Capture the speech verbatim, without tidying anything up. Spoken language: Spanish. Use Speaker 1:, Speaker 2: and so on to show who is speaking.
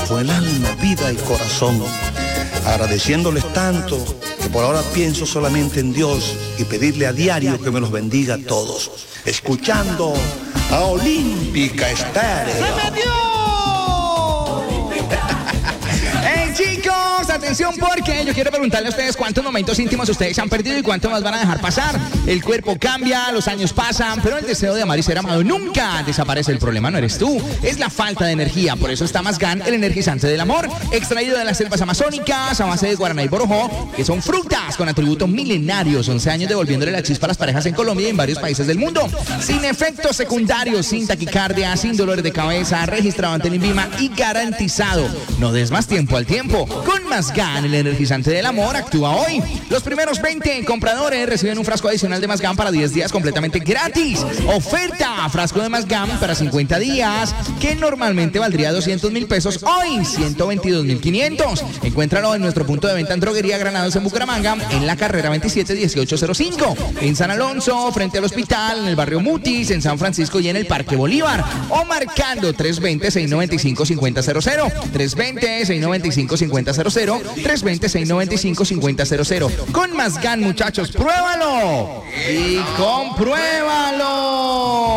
Speaker 1: con el alma, vida y corazón, agradeciéndoles tanto que por ahora pienso solamente en Dios y pedirle a diario que me los bendiga a todos. Escuchando a Olímpica Estéreo.
Speaker 2: ¡Se metió! ¡Hey, chicos! Atención, porque yo quiero preguntarle a ustedes cuántos momentos íntimos ustedes han perdido y cuántos más van a dejar pasar. El cuerpo cambia, los años pasan, pero el deseo de amar y ser amado nunca desaparece. El problema no eres tú, es la falta de energía. Por eso está Mazgán, el energizante del amor, extraído de las selvas amazónicas a base de guaraná y borojó, que son frutas con atributos milenarios. once años devolviéndole la chispa a las parejas en Colombia y en varios países del mundo. Sin efectos secundarios, sin taquicardia, sin dolores de cabeza, registrado ante el INVIMA y garantizado. No des más tiempo al tiempo. Con Mazgán, el energizante del amor, actúa hoy. Los primeros veinte compradores reciben un frasco adicional de Mazgán para diez días completamente gratis. Oferta, frasco de Mazgán para cincuenta días, que normalmente valdría doscientos mil pesos, hoy ciento veintidós mil quinientos. Encuéntralo en nuestro punto de venta en Droguería Granados en Bucaramanga, en la carrera veintisiete dieciocho cero cinco, en San Alonso, frente al hospital, en el barrio Mutis, en San Francisco y en el Parque Bolívar, o marcando tres veinte, seiscientos noventa y cinco, cincuenta cero cero, tres veinte, seiscientos noventa y cinco, cincuenta cero cero, tres veinte, seiscientos noventa y cinco, cincuenta cero cero. Con Mazgán, muchachos, pruébalo y compruébalo.